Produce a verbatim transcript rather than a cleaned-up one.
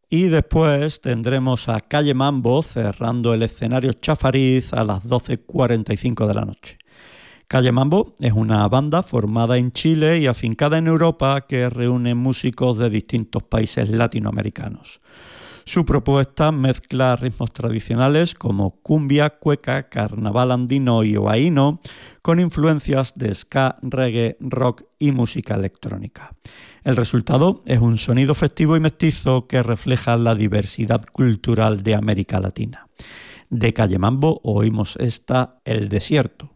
Y después tendremos a Calle Mambo cerrando el escenario Chafariz a las doce cuarenta y cinco de la noche. Calle Mambo es una banda formada en Chile y afincada en Europa que reúne músicos de distintos países latinoamericanos. Su propuesta mezcla ritmos tradicionales como cumbia, cueca, carnaval andino y oaíno con influencias de ska, reggae, rock y música electrónica. El resultado es un sonido festivo y mestizo que refleja la diversidad cultural de América Latina. De Calle Mambo oímos esta El Desierto.